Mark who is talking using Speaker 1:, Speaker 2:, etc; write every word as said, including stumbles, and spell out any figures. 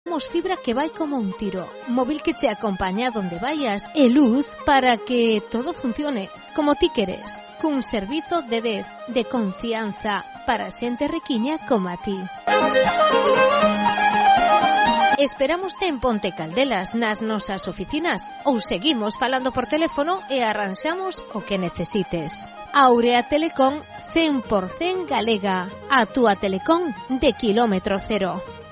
Speaker 1: Temos fibra que vai como un tiro, móvil que te acompaña donde vayas e luz para que todo funcione como ti queres, cun servizo de dez de confianza para xente riquiña como a ti. Esperámoste en Ponte Caldelas, nas nosas oficinas, ou seguimos falando por teléfono e arranxamos o que necesites. Aurea Telecom cen por cen galega, a túa telecom de kilómetro cero.